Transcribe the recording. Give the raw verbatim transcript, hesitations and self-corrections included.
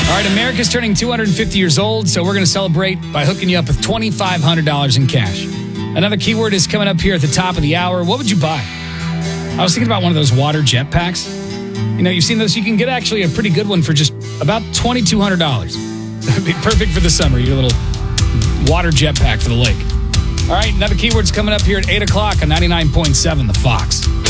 All right, America's turning two hundred fifty years old, so we're going to celebrate by hooking you up with twenty-five hundred dollars in cash. Another keyword is coming up here at the top of the hour. What would you buy? I was thinking about one of those water jet packs. You know, you've seen those. You can get actually a pretty good one for just about twenty-two hundred dollars. That'd be perfect for the summer, your little water jet pack for the lake. All right, another keyword's coming up here at eight o'clock on ninety-nine point seven The Fox.